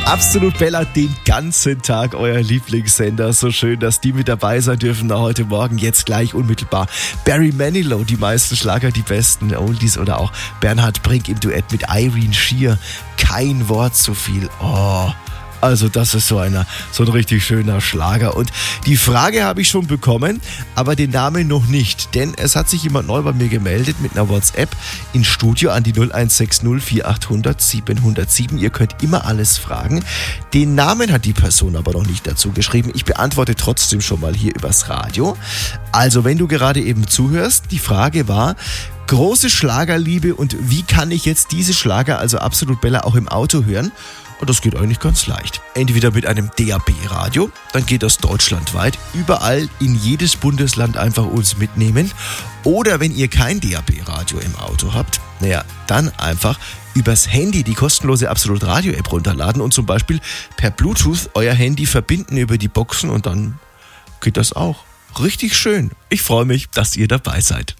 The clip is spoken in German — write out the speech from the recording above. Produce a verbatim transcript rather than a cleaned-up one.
Absolut Bella, den ganzen Tag euer Lieblingssender. So schön, dass die mit dabei sein dürfen na, heute Morgen. Jetzt gleich unmittelbar Barry Manilow, die meisten Schlager, die besten Oldies, oder auch Bernhard Brink im Duett mit Irene Shear. Kein Wort zu viel. Oh, also das ist so einer, so ein richtig schöner Schlager. Und die Frage habe ich schon bekommen, aber den Namen noch nicht. Denn es hat sich jemand neu bei mir gemeldet mit einer WhatsApp ins Studio an die null eins sechs null vier acht null null sieben null sieben. Ihr könnt immer alles fragen. Den Namen hat die Person aber noch nicht dazu geschrieben. Ich beantworte trotzdem schon mal hier übers Radio. Also wenn du gerade eben zuhörst, die Frage war: große Schlagerliebe, und wie kann ich jetzt diese Schlager, also Absolut Bella, auch im Auto hören? Und das geht eigentlich ganz leicht. Entweder mit einem D A B-Radio, dann geht das deutschlandweit, überall in jedes Bundesland einfach uns mitnehmen. Oder wenn ihr kein D A B-Radio im Auto habt, naja, dann einfach übers Handy die kostenlose Absolut Radio-App runterladen und zum Beispiel per Bluetooth euer Handy verbinden über die Boxen, und dann geht das auch. Richtig schön. Ich freue mich, dass ihr dabei seid.